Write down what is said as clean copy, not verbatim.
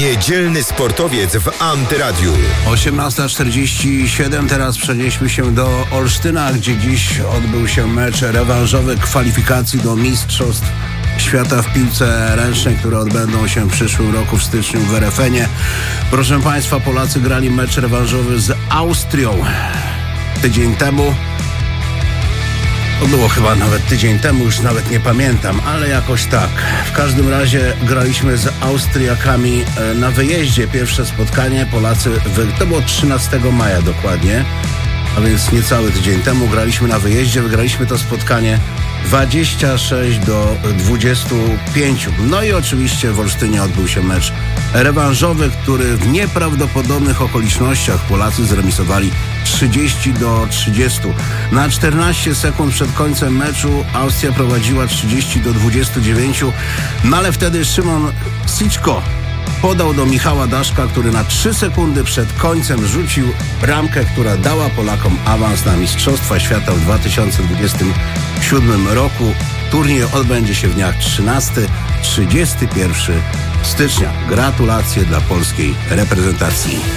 Niedzielny sportowiec w Antyradiu. 18:47, teraz przenieśmy się do Olsztyna, gdzie dziś odbył się mecz rewanżowy kwalifikacji do Mistrzostw Świata w piłce ręcznej, które odbędą się w przyszłym roku w styczniu w RFN-ie. Proszę Państwa, Polacy grali mecz rewanżowy z Austrią tydzień temu. To było chyba nawet tydzień temu, już nawet nie pamiętam, ale jakoś tak. W każdym razie graliśmy z Austriakami na wyjeździe. Pierwsze spotkanie to było 13 maja dokładnie, a więc niecały tydzień temu graliśmy na wyjeździe. Wygraliśmy to spotkanie 26-25. No i oczywiście w Olsztynie odbył się mecz rewanżowy, który w nieprawdopodobnych okolicznościach Polacy zremisowali 30-30. Na 14 sekund przed końcem meczu Austria prowadziła 30-29, no ale wtedy Szymon Siczko podał do Michała Daszka, który na 3 sekundy przed końcem rzucił bramkę, która dała Polakom awans na Mistrzostwa Świata w 2027 roku. Turniej odbędzie się w dniach 13-31 stycznia. Gratulacje dla polskiej reprezentacji.